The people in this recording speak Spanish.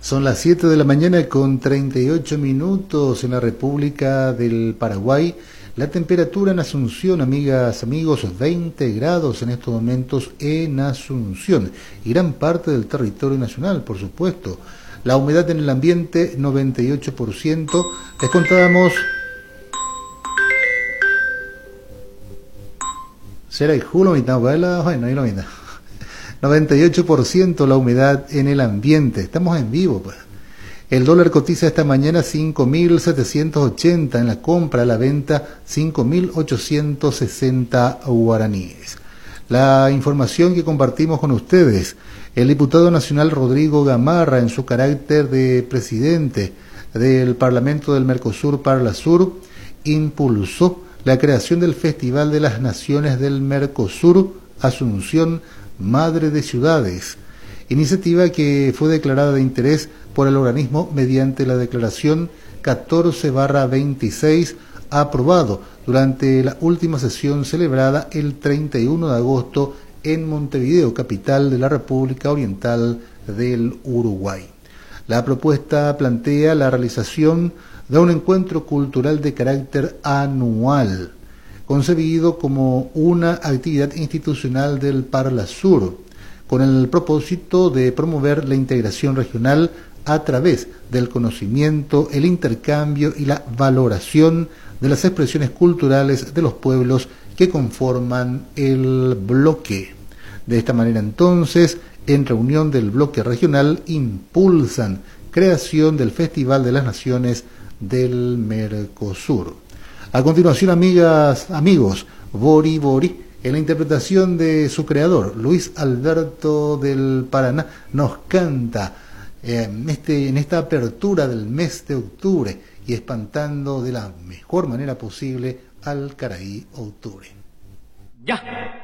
Son las 7 de la mañana con 38 minutos en la República del Paraguay. La temperatura en Asunción, amigas, amigos, 20 grados en estos momentos en Asunción y gran parte del territorio nacional, por supuesto. La humedad en el ambiente, 98%. Les contábamos... ¿Será el Julio? Bueno, ahí lo mismo. 98% la humedad en el ambiente. Estamos en vivo, pues. El dólar cotiza esta mañana 5.780 en la compra, a la venta 5.860 guaraníes. La información que compartimos con ustedes, el diputado nacional Rodrigo Gamarra, en su carácter de presidente del Parlamento del Mercosur Parlasur, impulsó la creación del Festival de las Naciones del Mercosur, Asunción, Madre de Ciudades, iniciativa que fue declarada de interés por el organismo mediante la declaración 14/26, aprobado durante la última sesión celebrada el 31 de agosto en Montevideo, capital de la República Oriental del Uruguay. La propuesta plantea la realización de un encuentro cultural de carácter anual, concebido como una actividad institucional del Parlasur, con el propósito de promover la integración regional a través del conocimiento, el intercambio y la valoración de las expresiones culturales de los pueblos que conforman el bloque. De esta manera, entonces, en reunión del bloque regional, impulsan creación del Festival de las Naciones del Mercosur. A continuación, amigas, amigos, Bori Bori, en la interpretación de su creador, Luis Alberto del Paraná, nos canta en esta apertura del mes de octubre y espantando de la mejor manera posible al Caraí Octubre. ¡Ya!